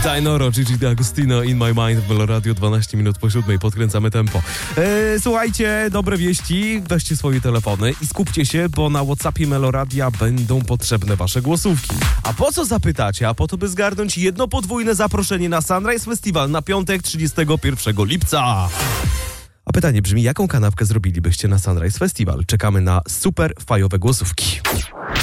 Tainoro, Gigi D'Agostino, In My Mind w Melo Radio, 12 minut po 7, podkręcamy tempo. Słuchajcie, dobre wieści, weźcie swoje telefony i skupcie się, bo na WhatsAppie Melo Radia będą potrzebne wasze głosówki. A po co zapytacie? A po to, by zgarnąć jedno podwójne zaproszenie na Sunrise Festival na piątek 31 lipca. A pytanie brzmi, jaką kanapkę zrobilibyście na Sunrise Festival? Czekamy na super fajowe głosówki.